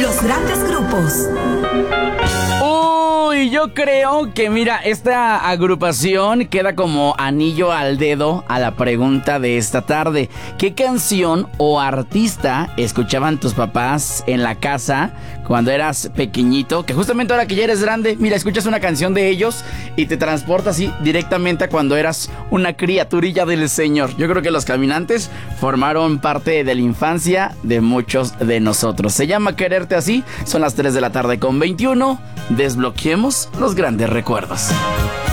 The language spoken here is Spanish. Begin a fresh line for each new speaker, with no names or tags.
Los grandes grupos.
Uy, yo creo que mira, esta agrupación queda como anillo al dedo a la pregunta de esta tarde. ¿Qué canción o artista escuchaban tus papás en la casa cuando eras pequeñito? Que justamente ahora que ya eres grande, mira, escuchas una canción de ellos y te transporta así directamente a cuando eras una criaturilla del Señor. Yo creo que Los Caminantes formaron parte de la infancia de muchos de nosotros. Se llama Quererte Así. Son las 3 de la tarde con 21. Desbloqueemos los grandes recuerdos.